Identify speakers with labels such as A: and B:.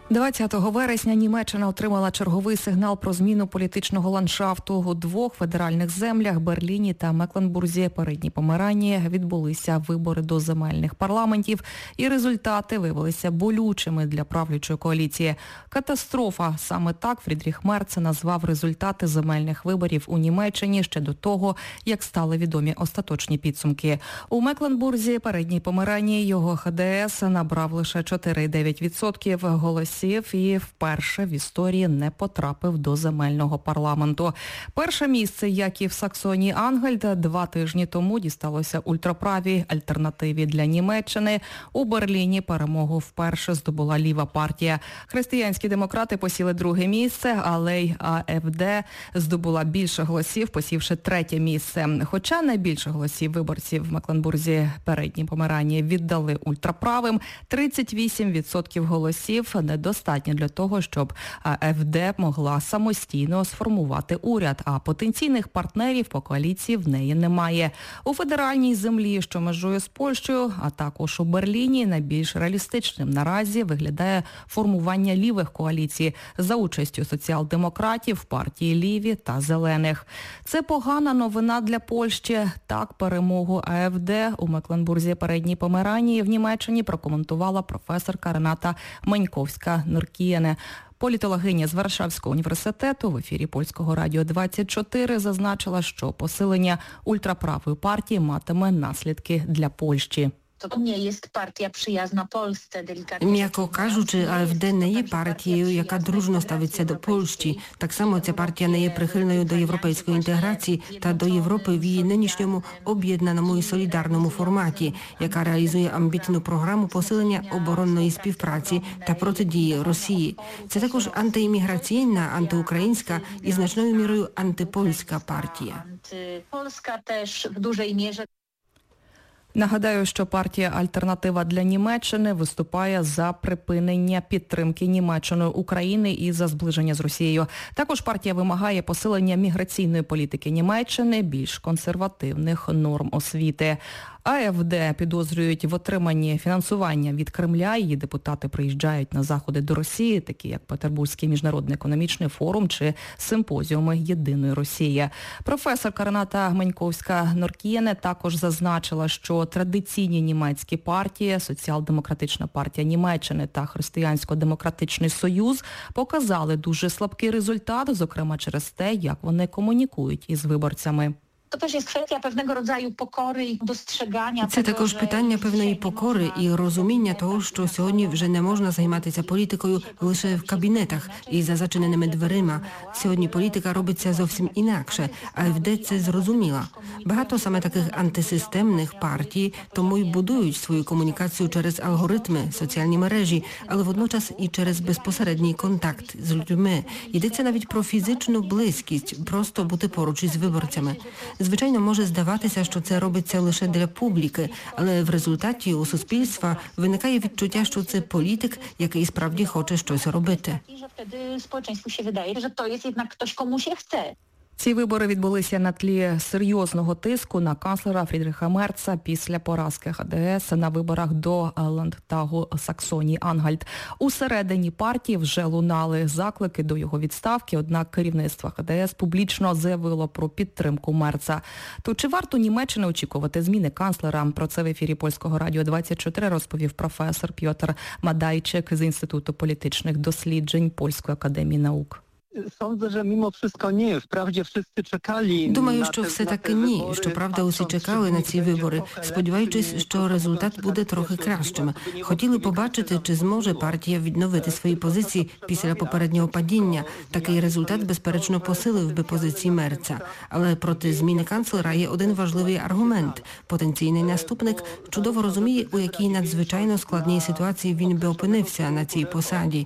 A: 20 вересня Німеччина отримала черговий сигнал про зміну політичного ландшафту. У двох федеральних землях – Берліні та Мекленбурзі, Передній Померанії, відбулися вибори до земельних парламентів, і результати виявилися болючими для правлячої коаліції. Катастрофа. Саме так Фрідріх Мерц назвав результати земельних виборів у Німеччині ще до того, як стали відомі остаточні підсумки. У Мекленбурзі, Передній Померанії, його ХДС набрав лише 4,9% голосів і вперше в історії не потрапив до земельного парламенту. Перше місце, як і в Саксонії-Ангальт, 2 тижні тому дісталося ультраправій альтернативі для Німеччини. У Берліні перемогу вперше здобула ліва партія. Християнські демократи посіли 2-ге місце, але й АФД здобула більше голосів, посівши 3-те місце. Хоча найбільше голосів виборців в Мекленбурзі, Передній Померанії віддали ультраправим, 38% голосів недостатньо для того, щоб АФД могла самостійно сформувати уряд, а потенційних партнерів по коаліції в неї немає. У федеральній землі, що межує з Польщею, а також у Берліні, найбільш реалістичним наразі виглядає формування лівих коаліцій за участю соціал-демократів, партії Ліві та Зелених. Це погана новина для Польщі. Так, перемогу АФД у Мекленбурзі, Передній Померанії в Німеччині прокоментувала професорка Рената Меньковська-Нуркієне. Політологиня з Варшавського університету в ефірі Польського радіо 24 зазначила, що посилення ультраправої партії матиме наслідки для Польщі.
B: To nie jest partia przyjazna Polsce, delikatnie.
C: М'яко кажучи, АФД не є партією, яка дружно ставиться до Польщі. Так само ця партія не є прихильною до європейської інтеграції та до Європи в її нинішньому об'єднаному і солідарному форматі, яка реалізує амбітну програму посилення оборонної співпраці та протидії Росії. Це також антиімміграційна, антиукраїнська і значною мірою антипольська партія.
B: Polska też w dużej mierze.
A: Нагадаю, що партія «Альтернатива для Німеччини» виступає за припинення підтримки Німеччиною України і за зближення з Росією. Також партія вимагає посилення міграційної політики Німеччини, більш консервативних норм освіти. АФД підозрюють в отриманні фінансування від Кремля. Її депутати приїжджають на заходи до Росії, такі як Петербурзький міжнародний економічний форум чи симпозіуми «Єдиної Росії». Професорка Рената Меньковська-Нуркієне також зазначила, що традиційні німецькі партії, Соціал-демократична партія Німеччини та Християнсько-демократичний союз показали дуже слабкий результат, зокрема через те, як вони комунікують із виборцями.
B: To też jest kwestia pewnego rodzaju pokory i dostrzegania.
C: Це також питання певної покори і розуміння того, що сьогодні вже не можна займатися політикою лише в кабінетах і за зачиненими дверима. Сьогодні політика робиться зовсім інакше. АФД це зрозуміла. Багато саме таких антисистемних партій тому й будують свою комунікацію через алгоритми, соціальні мережі, але водночас і через безпосередній контакт з людьми. Йдеться навіть про фізичну близькість, просто бути поруч із виборцями. Звичайно, може здаватися, що це робиться лише для публіки, але в результаті у суспільства виникає відчуття, що це політик, який справді хоче щось робити.
B: Wtedy społeczeństwu się wydaje, że to jest jednak ktoś, komu się chce.
A: Ці вибори відбулися на тлі серйозного тиску на канцлера Фрідріха Мерца після поразки ХДС на виборах до Ландтагу Саксонії-Ангальт. Усередині партії вже лунали заклики до його відставки, однак керівництво ХДС публічно заявило про підтримку Мерца. То чи варто Німеччини очікувати зміни канцлера? Про це в ефірі Польського радіо 24 розповів професор Пьотр Мадайчик з Інституту політичних досліджень Польської академії наук.
D: Sądzę, że mimo wszystko nie. Wprawdzie wszyscy czekali.
C: Думаю, що все-таки ні. Щоправда, усі чекали на ці вибори, сподіваючись, що результат буде трохи кращим. Хотіли побачити, чи зможе партія відновити свої позиції після попереднього падіння. Такий результат, безперечно, посилив би позиції Мерца. Але проти зміни канцлера є один важливий аргумент. Потенційний наступник чудово розуміє, у якій надзвичайно складній ситуації він би опинився на цій посаді.